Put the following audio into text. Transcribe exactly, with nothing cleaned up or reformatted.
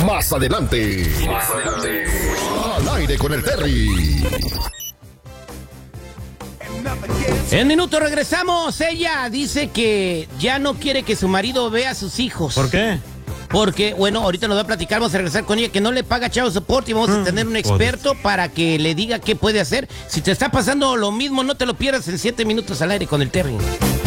Más adelante. Más adelante. Al aire con el Terry. En minuto regresamos. Ella dice que ya no quiere que su marido vea a sus hijos. ¿Por qué? Porque, bueno, ahorita nos va a platicar, vamos a regresar con ella, que no le paga child support y vamos a tener un experto para que le diga qué puede hacer. Si te está pasando lo mismo, no te lo pierdas en siete minutos al aire con el Terry.